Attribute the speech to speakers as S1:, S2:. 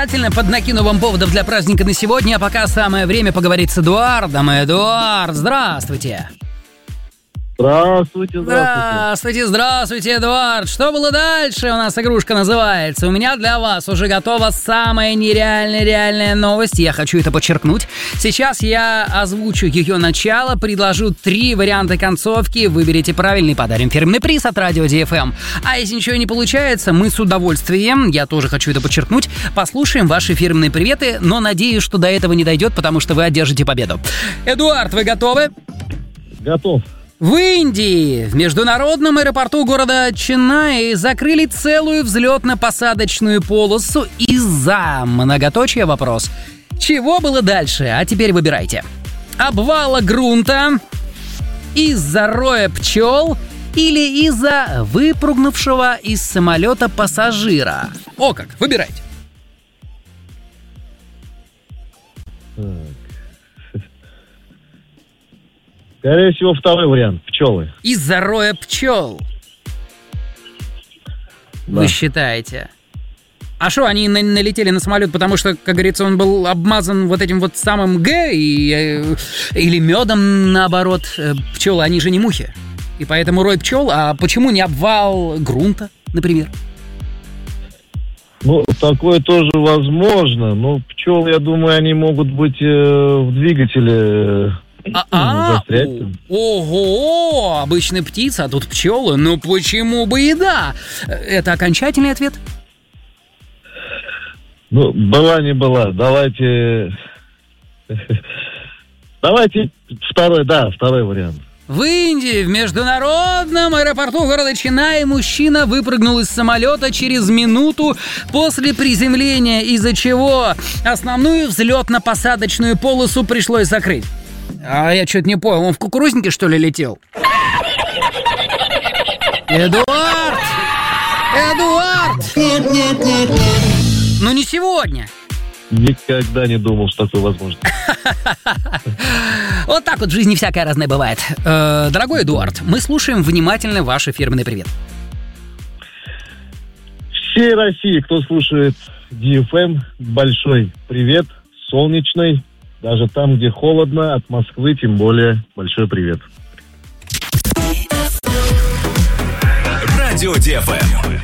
S1: Поднакину вам поводов для праздника на сегодня, а пока самое время поговорить с Эдуардом. Эдуард, здравствуйте. Здравствуйте, Эдуард. Что было дальше? У нас игрушка называется. У меня для вас уже готова самая реальная новость. Я хочу это подчеркнуть. Сейчас я озвучу ее начало, предложу 3 варианта концовки. Выберите правильный, подарим фирменный приз от Радио DFM. А если ничего не получается, мы с удовольствием, я тоже хочу это подчеркнуть, послушаем ваши фирменные приветы, но надеюсь, что до этого не дойдет, потому что вы одержите победу. Эдуард, вы готовы?
S2: Готов.
S1: В Индии в международном аэропорту города Ченнай закрыли целую взлетно-посадочную полосу из-за, многоточие вопрос, чего было дальше? А теперь выбирайте. Обвала грунта, из-за роя пчел или из-за выпрыгнувшего из самолета пассажира? О как, выбирайте.
S2: Скорее всего, второй вариант. Пчелы.
S1: Из-за роя пчел.
S2: Да.
S1: Вы считаете? А что, они налетели на самолет, потому что, как говорится, он был обмазан вот этим вот самым Г или медом, наоборот? Пчелы, они же не мухи. И поэтому рой пчел. А почему не обвал грунта, например?
S2: Ну, такое тоже возможно. Но пчелы, я думаю, они могут быть в двигателе...
S1: Ого, обычная птица, а тут пчелы. Ну почему бы и да? Это окончательный ответ?
S2: Ну, была не была. Давайте второй вариант.
S1: В Индии в международном аэропорту города Ченнай мужчина выпрыгнул из самолета через минуту после приземления, из-за чего основную взлетно-посадочную полосу пришлось закрыть. А я что-то не понял, он в кукурузнике, что ли, летел? Эдуард! Нет. Ну не сегодня.
S2: Никогда не думал, что такое возможно.
S1: Вот так вот в жизни всякое разное бывает. Дорогой Эдуард, мы слушаем внимательно ваш фирменный привет.
S2: Всей России, кто слушает DFM, большой привет, солнечный. Даже там, где холодно, от Москвы, тем более, большой привет.
S3: Радио DFM.